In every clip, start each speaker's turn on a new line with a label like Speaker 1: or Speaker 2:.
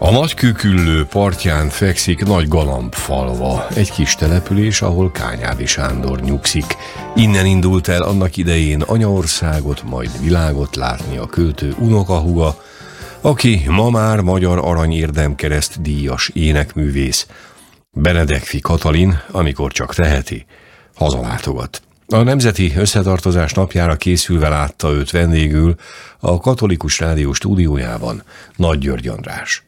Speaker 1: A Nagykőküllő partján fekszik Nagy Galambfalva, egy kis település, ahol Kányádi Sándor nyugszik. Innen indult el annak idején anyaországot, majd világot látni a költő unokahúga, aki ma már Magyar Aranyérdemkereszt díjas énekművész. Benedekfi Katalin, amikor csak teheti, hazalátogat. A Nemzeti Összetartozás napjára készülve látta őt vendégül a Katolikus Rádió stúdiójában Nagy György András.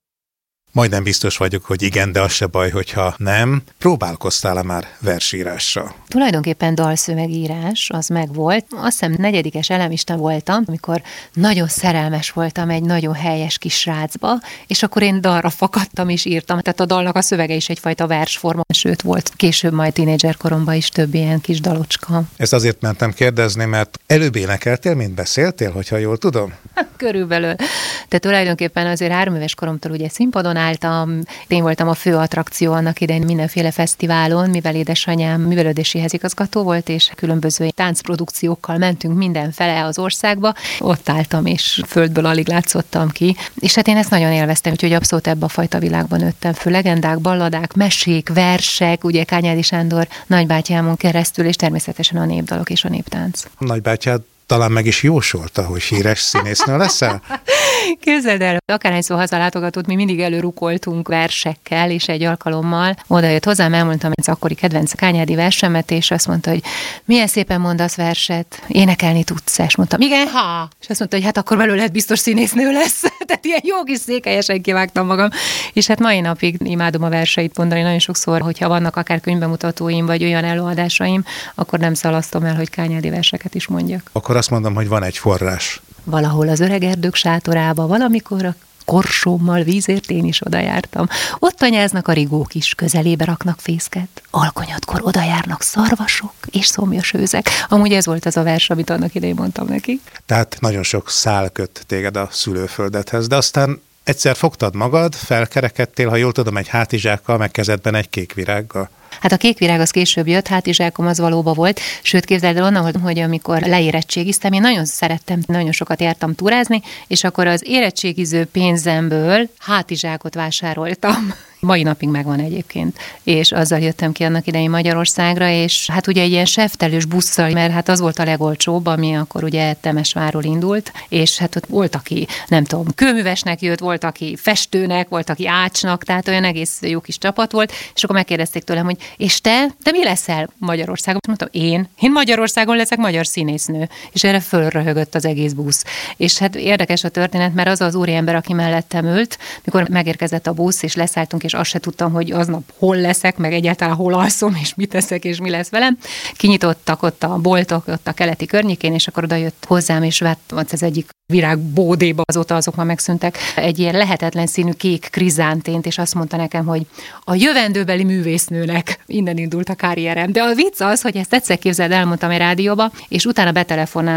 Speaker 2: Majdnem biztos vagyok, hogy igen, de az se baj, hogyha nem. Próbálkoztál-e már versírásra?
Speaker 3: Tulajdonképpen dalszövegírás, az megvolt. Azt hiszem 4. elemista voltam, amikor nagyon szerelmes voltam egy nagyon helyes kis srácba, és akkor én dalra fakadtam és írtam. Tehát a dalnak a szövege is egyfajta versforma, sőt volt később majd tínédzserkoromban is több ilyen kis dalocska.
Speaker 2: Ezt azért mentem kérdezni, mert előbb énekeltél, mint beszéltél, hogyha jól tudom?
Speaker 3: Körülbelül. Tehát tulajdonképpen azért 3 éves koromtól ugye színpadon álltam, én voltam a fő attrakció annak idején mindenféle fesztiválon, mivel édesanyám művelődési igazgató volt, és különböző táncprodukciókkal mentünk mindenfele az országba. Ott álltam, és földből alig látszottam ki. És hát én ezt nagyon élveztem, úgyhogy abszolút ebbe a fajta világban nőttem föl. Legendák, balladák, mesék, versek, ugye Kányádi Sándor nagybátyámon keresztül, és természetesen a népdalok és a néptánc.
Speaker 2: A nagybátyád talán meg is jósolta, hogy híres színésznő leszel?
Speaker 3: Képzeld el, akárhányszor hazalátogatott, mi mindig előrukoltunk versekkel, és egy alkalommal oda jött hozzám, elmondtam egy akkori kedvenc kányádi versemet, és azt mondta, hogy milyen szépen mondasz verset, énekelni tudsz, és mondtam, igen, ha! És azt mondta, hogy hát akkor belőle biztos színésznő lesz. Tehát ilyen jó kis székelyesen kivágtam magam. És hát mai napig imádom a verseit mondani, nagyon sokszor, hogyha vannak akár könyvbemutatóim, vagy olyan előadásaim, akkor nem szalasztom el, hogy kányádi verseket is mondjak.
Speaker 2: Akkor azt mondom, hogy van egy forrás.
Speaker 3: Valahol az öreg erdők sátorába, valamikor a korsómmal vízért én is oda jártam. Ott tanyáznak a rigók is, közelébe raknak fészket. Alkonyatkor oda járnak szarvasok és szomjas őzek. Amúgy ez volt az a vers, amit annak idején mondtam neki.
Speaker 2: Tehát nagyon sok szál köt téged a szülőföldedhez, de aztán egyszer fogtad magad, felkerekedtél, ha jól tudom, egy hátizsákkal, meg kezedben egy kék virággal.
Speaker 3: Hát a kék virág az később jött, hátizsákom az valóban volt, sőt képzeld el onnan, hogy amikor leérettségiztem, én nagyon szerettem, nagyon sokat jártam túrázni, és akkor az érettségiző pénzemből hátizsákot vásároltam. Mai napig megvan egyébként, és azzal jöttem ki annak idején Magyarországra, és hát ugye egy ilyen seftelős busszal, mert hát az volt a legolcsóbb, ami akkor ugye Temesvárról indult, és hát ott volt, aki nem tudom, kőművesnek jött, volt, aki festőnek, volt, aki ácsnak, tehát olyan egész jó kis csapat volt, és akkor megkérdezték tőlem, hogy és te mi leszel Magyarországon? Mondtam, én Magyarországon leszek magyar színésznő, és erre fölröhögött az egész busz. És hát érdekes a történet, mert az az úriember, aki mellettem ült, mikor megérkezett a busz, és leszálltunk, és azt se tudtam, hogy aznap hol leszek, meg egyáltalán hol alszom, és mit teszek, és mi lesz velem. Kinyitottak ott a boltok, ott a keleti környékén, és akkor oda jött hozzám, és vett az egyik virágbódéba, azóta azok már megszűntek, egy ilyen lehetetlen színű kék krizántént, és azt mondta nekem, hogy a jövendőbeli művésznőnek innen indult a karrierem. De a vicc az, hogy ezt egyszer képzeld, elmondtam egy rádióba, és utána betelefonál